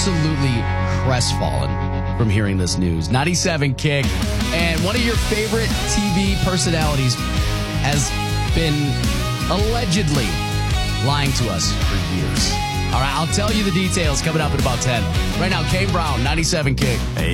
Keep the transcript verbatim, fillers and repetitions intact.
absolutely crestfallen from hearing this news. ninety-seven Kick, and one of your favorite T V personalities has been allegedly lying to us for years. All right, I'll tell you the details coming up in about ten. Right now, Kane Brown, ninety-seven Kick. Hey.